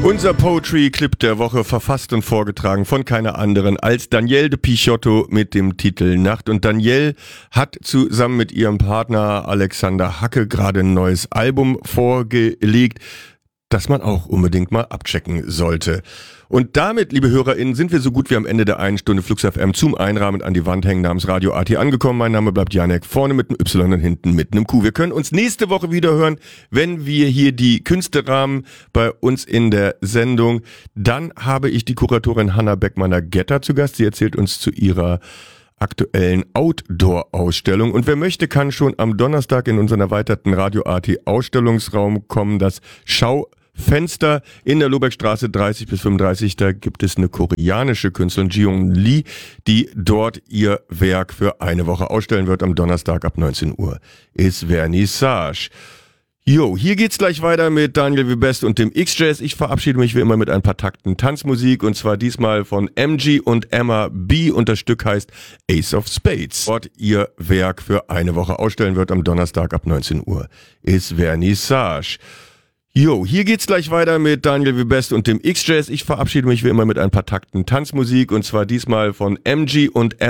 Unser Poetry-Clip der Woche, verfasst und vorgetragen von keiner anderen als Danielle de Pichotto mit dem Titel Nacht. Und Danielle hat zusammen mit ihrem Partner Alexander Hacke gerade ein neues Album vorgelegt, das man auch unbedingt mal abchecken sollte. Und damit, liebe HörerInnen, sind wir so gut wie am Ende der einen Stunde Flux FM zum Einrahmen an die Wand hängen namens Radio AT angekommen. Mein Name bleibt Janek, vorne mit einem Y und hinten mit einem Q. Wir können uns nächste Woche wieder hören, wenn wir hier die Künstlerrahmen bei uns in der Sendung. Dann habe ich die Kuratorin Hanna Beckmanner-Getter zu Gast. Sie erzählt uns zu ihrer aktuellen Outdoor-Ausstellung. Und wer möchte, kann schon am Donnerstag in unseren erweiterten Radio AT Ausstellungsraum kommen. Das Schaufenster in der Lohbergstraße 30 bis 35. Da gibt es eine koreanische Künstlerin, Jiyoung Lee, die dort ihr Werk für eine Woche ausstellen wird. Am Donnerstag ab 19 Uhr ist Vernissage. Jo, hier geht's gleich weiter mit Daniel Webest und dem X-Jazz. Ich verabschiede mich wie immer mit ein paar Takten Tanzmusik und zwar diesmal von MG und Emma B. und das Stück heißt Ace of Spades. Dort ihr Werk für eine Woche ausstellen wird am Donnerstag ab 19 Uhr ist Vernissage. Jo, hier geht's gleich weiter mit Daniel Webest und dem X-Jazz. Ich verabschiede mich wie immer mit ein paar Takten Tanzmusik und zwar diesmal von MG und Emma